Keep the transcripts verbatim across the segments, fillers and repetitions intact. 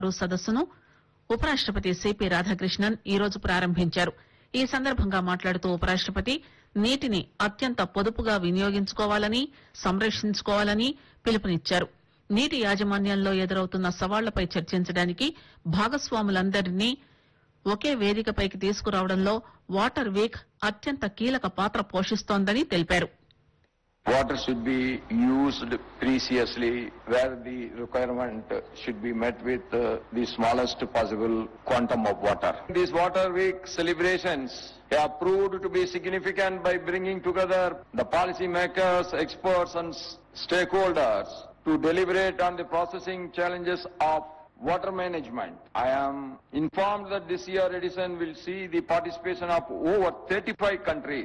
సదస్సును ఉపరాష్టపతి సిపి రాధాకృష్ణన్ ఈ రోజు ప్రారంభించారు. ఈ సందర్భంగా మాట్లాడుతూ ఉపరాష్టపతి నీటిని అత్యంత పొదుపుగా వినియోగించుకోవాలని, సంరక్షించుకోవాలని పిలుపునిచ్చారు. నీటి యాజమాన్యంలో ఎదురవుతున్న సవాళ్లపై చర్చించడానికి భాగస్వాములందరినీ ఒకే వేదికపైకి తీసుకురావడంలో వాటర్ వీక్ అత్యంత కీలక పాత్ర పోషిస్తోందని తెలిపారు. Water should be used preciously where the requirement should be met with uh, the smallest possible quantum of water. These Water Week celebrations have proved to be significant by bringing together the policy makers, experts and stakeholders to deliberate on the processing challenges of water management. I am informed that this year edition will see the participation of over thirty-five countries.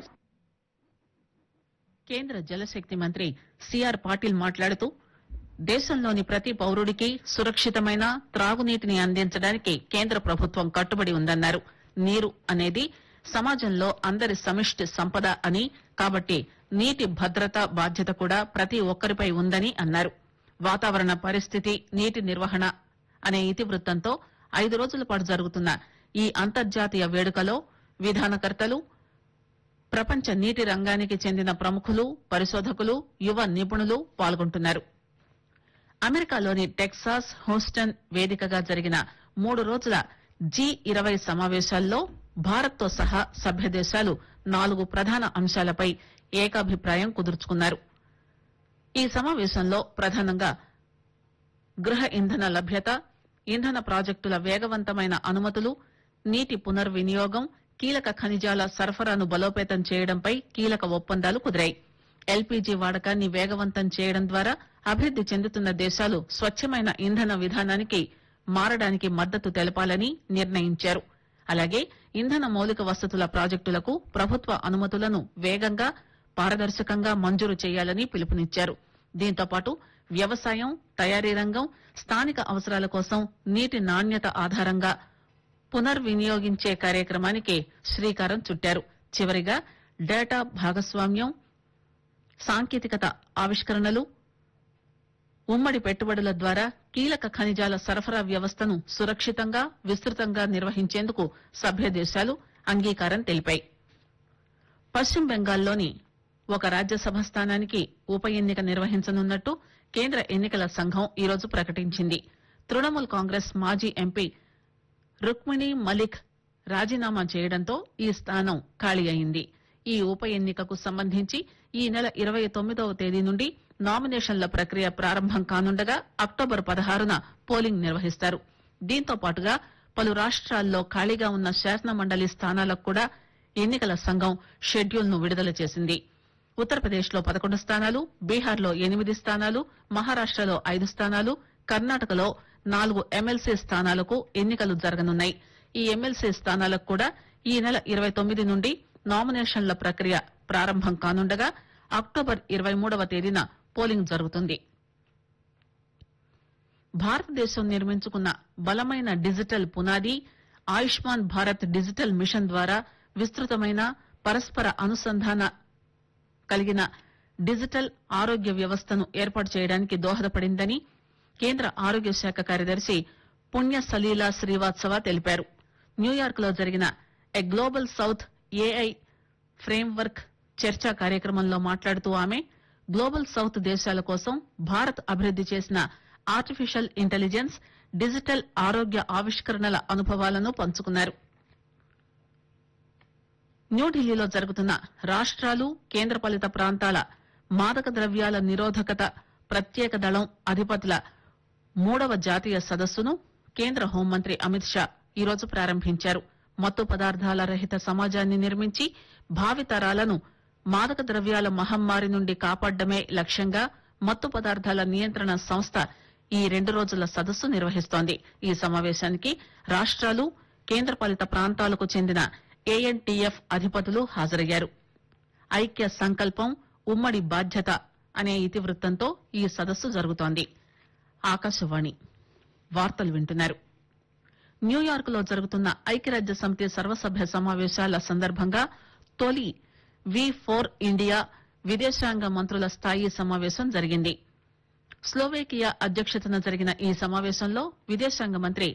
కేంద్ర జలశక్తి మంత్రి CR Patil మాట్లాడుతూ దేశంలోని ప్రతి పౌరుడికి సురక్షితమైన త్రాగునీటిని అందించడానికి కేంద్ర ప్రభుత్వం కట్టుబడి ఉందన్నారు. నీరు అనేది సమాజంలో అందరి సమిష్టి సంపద అని, కాబట్టి నీటి భద్రత బాధ్యత కూడా ప్రతి ఒక్కరిపై ఉందని అన్నారు. వాతావరణ పరిస్థితి, నీటి నిర్వహణ అనే ఇతివృత్తంతో ఐదు రోజుల పాటు జరుగుతున్న ఈ అంతర్జాతీయ వేడుకలో విధానకర్తలు, ప్రపంచ నీటి రంగానికి చెందిన ప్రముఖులు, పరిశోధకులు, యువ నిపుణులు పాల్గొంటున్నారు. అమెరికాలోని టెక్సాస్ హూస్టన్ వేదికగా జరిగిన మూడు రోజుల జీ ఇరవై సమావేశాల్లో భారత్తో సహా సభ్య దేశాలు నాలుగు ప్రధాన అంశాలపై ఏకాభిప్రాయం కుదుర్చుకున్నారు. ఈ సమావేశంలో ప్రధానంగా గృహ ఇంధన లభ్యత, ఇంధన ప్రాజెక్టుల వేగవంతమైన అనుమతులు, నీటి పునర్వినియోగం, కీలక ఖనిజాల సరఫరాను బలోపేతం చేయడంపై కీలక ఒప్పందాలు కుదిరాయి. ఎల్పీజీ వాడకాన్ని వేగవంతం చేయడం ద్వారా అభివృద్ది చెందుతున్న దేశాలు స్వచ్చమైన ఇంధన విధానానికి మారడానికి మద్దతు తెలపాలని నిర్ణయించారు. అలాగే ఇంధన మౌలిక వసతుల ప్రాజెక్టులకు ప్రభుత్వ అనుమతులను వేగంగా, పారదర్శకంగా మంజూరు చేయాలని పిలుపునిచ్చారు. దీంతోపాటు వ్యవసాయం, తయారీ రంగం, స్థానిక అవసరాల కోసం నీటి నాణ్యత ఆధారంగా పునర్వినియోగించే కార్యక్రమానికి శ్రీకారం చుట్టారు. చివరిగా డేటా భాగస్వామ్యం, సాంకేతికత ఆవిష్కరణలు, ఉమ్మడి పెట్టుబడుల ద్వారా కీలక ఖనిజాల సరఫరా వ్యవస్థను సురక్షితంగా, విస్తృతంగా నిర్వహించేందుకు సభ్య దేశాలు అంగీకారం తెలిపాయి. పశ్చిమ బెంగాల్లోని ఒక రాజ్యసభ స్థానానికి ఉప ఎన్నిక నిర్వహించనున్నట్టు కేంద్ర ఎన్నికల సంఘం ఈరోజు ప్రకటించింది. తృణమూల్ కాంగ్రెస్ మాజీ ఎంపీ రుక్మిణి మలిక్ రాజీనామా చేయడంతో ఈ స్థానం ఖాళీ అయింది. ఈ ఉప ఎన్నికకు సంబంధించి ఈ నెల ఇరవై తొమ్మిదవ తేదీ నుండి నామినేషన్ల ప్రక్రియ ప్రారంభం కానుండగా అక్టోబర్ పదహారున పోలింగ్ నిర్వహిస్తారు. దీంతో పాటుగా పలు రాష్ట్రాల్లో ఖాళీగా ఉన్న శాసన మండలి స్థానాలకు కూడా ఎన్నికల సంఘం షెడ్యూల్ ను విడుదల చేసింది. ఉత్తరప్రదేశ్లో పదకొండు స్థానాలు, బీహార్లో ఎనిమిది స్థానాలు, మహారాష్టలో ఐదు స్థానాలు, కర్ణాటకలో నాలుగు ఎమ్మెల్సీ స్థానాలకు ఎన్నికలు జరగనున్నాయి. ఈ ఎమ్మెల్సీ స్థానాలకు కూడా ఈ నెల ఇరవై తొమ్మిది నుండి నామినేషన్ల ప్రక్రియ ప్రారంభం కానుండగా అక్టోబర్ ఇరవై మూడవ తేదీన పోలింగ్ జరుగుతుంది. భారతదేశం నిర్మించుకున్న బలమైన డిజిటల్ పునాది ఆయుష్మాన్ భారత్ డిజిటల్ మిషన్ ద్వారా విస్తృతమైన పరస్పర అనుసంధాన కలిగిన డిజిటల్ ఆరోగ్య వ్యవస్థను ఏర్పాటు చేయడానికి దోహదపడిందని కేంద్ర ఆరోగ్య శాఖ కార్యదర్శి పుణ్య సలీలా శ్రీవాత్సవ తెలిపారు. న్యూయార్క్ లో జరిగిన a global south AI framework చర్చా కార్యక్రమంలో మాట్లాడుతూ ఆమె గ్లోబల్ సౌత్ దేశాల కోసం భారత్ అభివృద్ది చేసిన ఆర్టిఫిషియల్ ఇంటెలిజెన్స్, డిజిటల్ ఆరోగ్య ఆవిష్కరణల అనుభవాలను పంచుకున్నారు. న్యూఢిల్లీలో జరుగుతున్న రాష్ట్రాలు, కేంద్రపాలిత ప్రాంతాల మాదక ద్రవ్యాల నిరోధకత ప్రత్యేక దళం అధిపతుల మూడవ జాతీయ సదస్సును కేంద్ర హోంమంత్రి అమిత్ షా ఈరోజు ప్రారంభించారు. మత్తు పదార్థాల రహిత సమాజాన్ని నిర్మించి భావితరాలను మాదక ద్రవ్యాల మహమ్మారి నుండి కాపాడడమే లక్ష్యంగా మత్తు పదార్థాల నియంత్రణ సంస్థ ఈ రెండు రోజుల సదస్సు నిర్వహిస్తోంది. ఈ సమావేశానికి రాష్ట్రాలు, కేంద్రపాలిత ప్రాంతాలకు చెందిన ఏఎన్టీఎఫ్ అధిపతులు హాజరయ్యారు. ఐక్య సంకల్పం, ఉమ్మడి బాధ్యత అనే ఇతివృత్తంతో ఈ సదస్సు జరుగుతోంది. ఆకాశవాణి వార్తలు వింటున్నారు. న్యూయార్క్ లో జరుగుతున్న ఐక్యరాజ్య సమితి సర్వసభ్య సమావేశాల సందర్భంగా తొలి వి ఫోర్ ఇండియా విదేశాంగ మంత్రుల స్థాయి సమావేశం జరిగింది. స్లోవేకియా అధ్యక్షతన జరిగిన ఈ సమావేశంలో విదేశాంగ మంత్రి